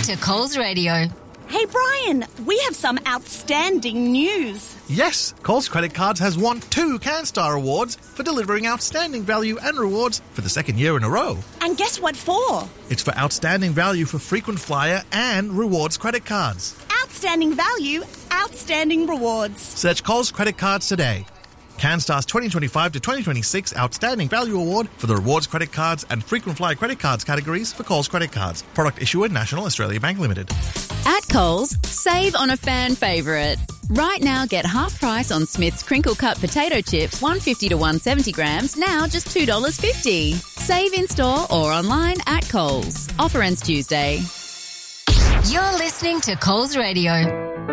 to Coles Radio. Hey, Brian, we have some outstanding news. Yes, Coles Credit Cards has won 2 CanStar Awards for delivering outstanding value and rewards for the second year in a row. And guess what for? It's for outstanding value for frequent flyer and rewards credit cards. Outstanding value, outstanding rewards. Search Coles Credit Cards today. CanStar's 2025 to 2026 Outstanding Value Award for the rewards credit cards and frequent flyer credit cards categories for Coles Credit Cards. Product issuer National Australia Bank Limited. At Coles, save on a fan favourite. Right now, get half price on Smith's Crinkle Cut potato chips, 150 to 170 grams, now just $2.50. Save in store or online at Coles. Offer ends Tuesday. You're listening to Coles Radio.